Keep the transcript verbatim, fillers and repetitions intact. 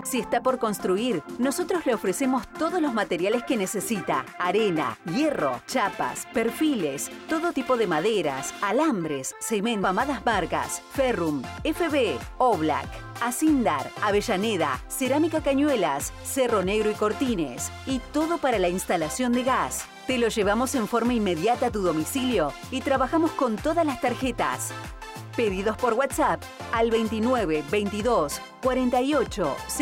Si está por construir, nosotros le ofrecemos todos los materiales que necesita. Arena, hierro, chapas, perfiles, todo tipo de maderas, alambres, cemento, amadas marcas, Ferrum, F B, Oblak, Asindar, Avellaneda, Cerámica Cañuelas, Cerro Negro y Cortines. Y todo para la instalación de gas. Te lo llevamos en forma inmediata a tu domicilio y trabajamos con todas las tarjetas. Pedidos por WhatsApp al veintinueve, veintidós, cuarenta y ocho,